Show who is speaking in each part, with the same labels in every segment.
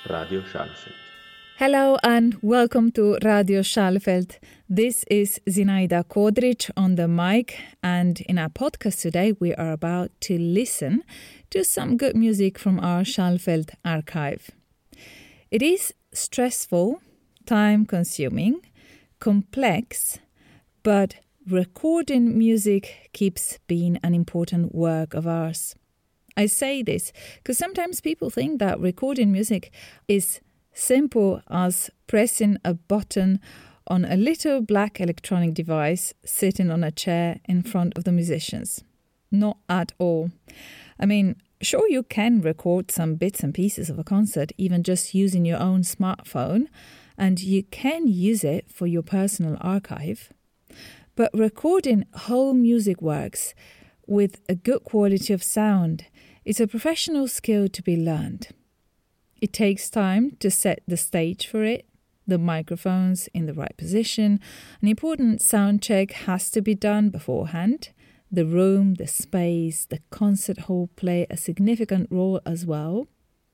Speaker 1: Radio Schallfeld.
Speaker 2: Hello and welcome to Radio Schallfeld. This is Zinaida Kodric on the mic, and in our podcast today we are about to listen to some good music from our Schallfeld archive. It is stressful, time-consuming, complex, but recording music keeps being an important work of ours. I say this because sometimes people think that recording music is simple as pressing a button on a little black electronic device sitting on a chair in front of the musicians. Not at all. I mean, sure, you can record some bits and pieces of a concert, even just using your own smartphone, and you can use it for your personal archive. But recording whole music works with a good quality of sound is a professional skill to be learned. It takes time to set the stage for it, the microphones in the right position. An important sound check has to be done beforehand. The room, the space, the concert hall play a significant role as well.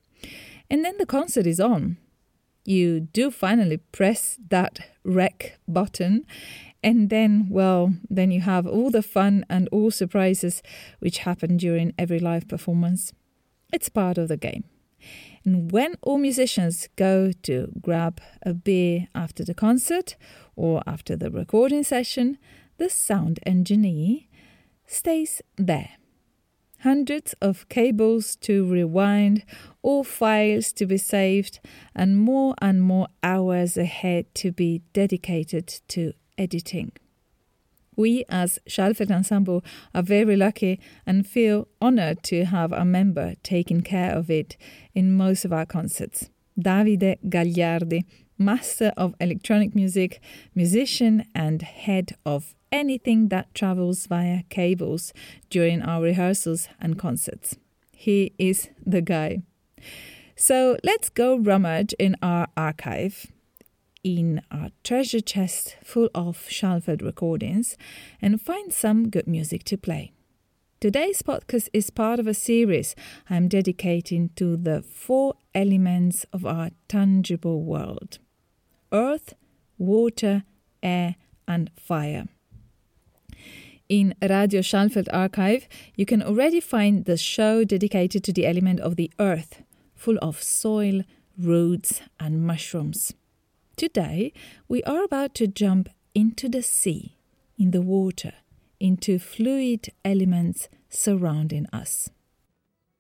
Speaker 2: And then the concert is on. You do finally press that rec button, and then you have all the fun and all surprises which happen during every live performance. It's part of the game. And when all musicians go to grab a beer after the concert or after the recording session, the sound engineer stays there. Hundreds of cables to rewind, all files to be saved, and more hours ahead to be dedicated to editing. We as Schallfeld Ensemble are very lucky and feel honoured to have a member taking care of it in most of our concerts. Davide Gagliardi, master of electronic music, musician and head of anything that travels via cables during our rehearsals and concerts. He is the guy. So let's go rummage in our archive, in our treasure chest full of Schallfeld recordings, and find some good music to play. Today's podcast is part of a series I'm dedicating to the 4 elements of our tangible world: earth, water, air, and fire. In Radio Schallfeld archive, you can already find the show dedicated to the element of the earth, full of soil, roots, and mushrooms. Today, we are about to jump into the sea, in the water, into fluid elements surrounding us.